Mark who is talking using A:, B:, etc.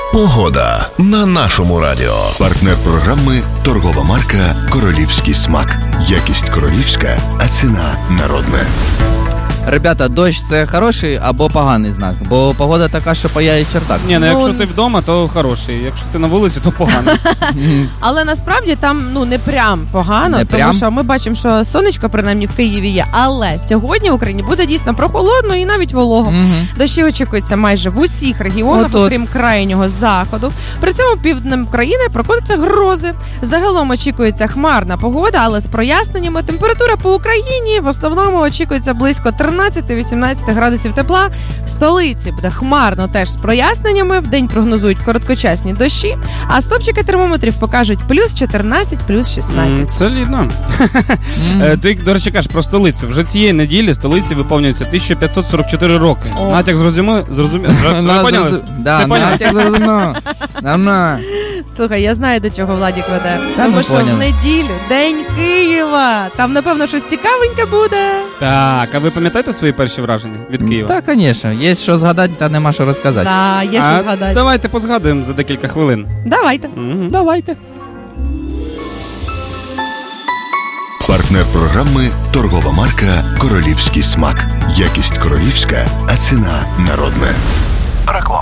A: Погода на нашому радіо.
B: Партнер програми – торгова марка «Королівський смак». Якість королівська, а ціна народна.
C: Ребята, дощ – це хороший або поганий знак? Бо погода така, що паяє чертак.
D: Ні, якщо ти вдома, то хороший. Якщо ти на вулиці, то поганий.
E: Але насправді там не прям погано, тому що ми бачимо, що сонечко, принаймні, в Києві є. Але сьогодні в Україні буде дійсно прохолодно і навіть волого. Дощі очікуються майже в усіх регіонах, окрім крайнього заходу. При цьому півднем країни прокотяться грози. Загалом очікується хмарна погода, але з проясненнями. Температура по Україні в основному очікується близько 13-18 градусів тепла. В столиці буде хмарно теж з проясненнями. Вдень прогнозують короткочасні дощі, а стопчики термометрів покажуть плюс 14, плюс 16.
D: Солідно. Ти, до речі, кажеш про столицю. Вже цієї неділі столиці виповнюється 1544 роки. Натяк зрозумів? Поняли?
C: Да, натяк зрозумів.
E: Слухай, я знаю, до чого Владік веде. Тому що в неділю День Києва. Там, напевно, щось цікавеньке буде.
D: Так, а ви пам'ятаєте свої перші враження від Києва?
C: Так, звісно. Є що згадати, та нема що розказати.
E: Так, є що згадати.
D: Давайте позгадуємо за декілька хвилин.
E: Давайте.
C: Давайте.
B: Партнер програми – торгова марка «Королівський смак». Якість королівська, а ціна народна.